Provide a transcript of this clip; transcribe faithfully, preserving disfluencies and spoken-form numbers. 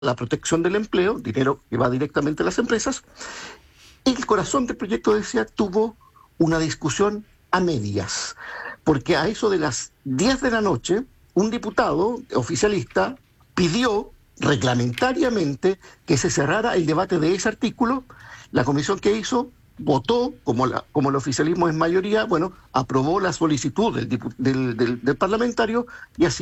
la protección del empleo, dinero que va directamente a las empresas. El corazón del proyecto decía tuvo una discusión a medias, porque a eso de las diez de la noche, un diputado oficialista pidió reglamentariamente que se cerrara el debate de ese artículo. La comisión que hizo votó, como, la, como el oficialismo es mayoría, bueno, aprobó la solicitud del, del, del, del parlamentario y así